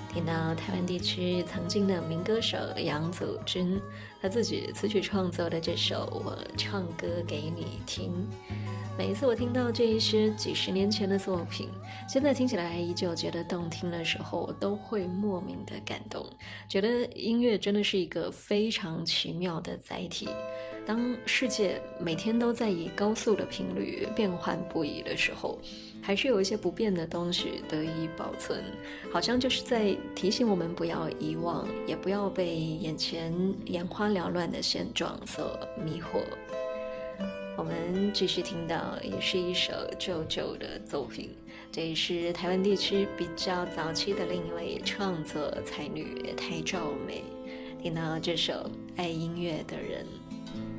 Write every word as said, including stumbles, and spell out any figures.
听到台湾地区曾经的民歌手杨祖君他自己词曲创作的这首《我唱歌给你听》，每一次我听到这一些几十年前的作品，现在听起来依旧觉得动听的时候，我都会莫名的感动，觉得音乐真的是一个非常奇妙的载体。当世界每天都在以高速的频率变换不已的时候，还是有一些不变的东西得以保存，好像就是在提醒我们不要遗忘，也不要被眼前眼花缭乱的现状所迷惑。我们继续听到也是一首旧旧的作品，这也是台湾地区比较早期的另一位创作才女台兆美，听到这首爱音乐的人。